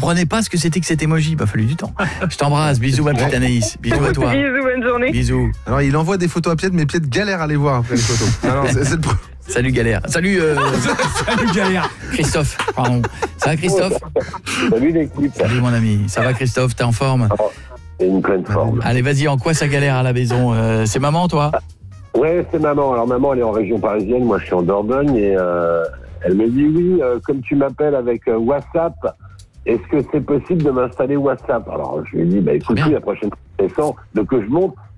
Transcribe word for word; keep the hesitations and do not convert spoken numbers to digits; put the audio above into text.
comprenais pas ce que c'était que cet emoji. Il m'a fallu du temps. Je t'embrasse. Bisous, ma petite Anaïs. Bisous à toi. Bisous, bonne journée. Bisous. Alors, il envoie des photos à Pied, mais Pied galère à les voir après les photos. Non, non, c'est, c'est le... Salut Galère. Salut euh... Salut Galère. Christophe, pardon. Ça va Christophe? Salut l'équipe. Salut mon ami. Ça va Christophe? T'es en forme? C'est une pleine forme. Allez, vas-y, en quoi ça galère à la maison? euh, C'est maman, toi? Ouais, c'est maman. Alors maman, elle est en région parisienne, moi je suis en Dordogne et euh, elle me dit oui, euh, comme tu m'appelles avec euh, WhatsApp, est-ce que c'est possible de m'installer WhatsApp? Alors je lui ai dit, bah écoute, oui, la prochaine fois que je descends, de que je monte,